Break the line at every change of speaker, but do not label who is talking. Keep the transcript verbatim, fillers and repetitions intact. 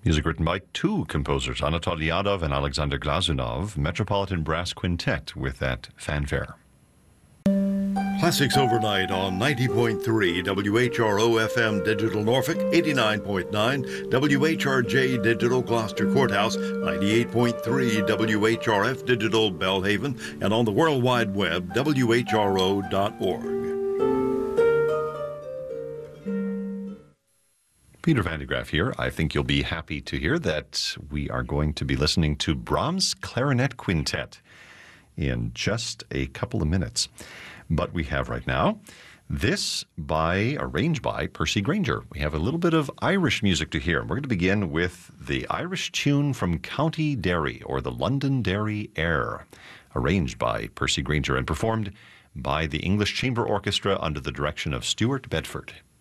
Music written by two composers, Anatoly Yadov and Alexander Glazunov, Metropolitan Brass Quintet with that fanfare.
Classics Overnight on ninety point three W H R O F M Digital Norfolk, eighty-nine point nine W H R J Digital Gloucester Courthouse, ninety-eight point three W H R F Digital Belhaven, and on the World Wide Web, W H R O dot org.
Peter Van de Graaff here. I think you'll be happy to hear that we are going to be listening to Brahms' Clarinet Quintet in just a couple of minutes. But we have right now this by, arranged by Percy Grainger. We have a little bit of Irish music to hear. We're going to begin with the Irish tune from County Derry, or the Londonderry Air, arranged by Percy Grainger and performed by the English Chamber Orchestra under the direction of Stuart Bedford.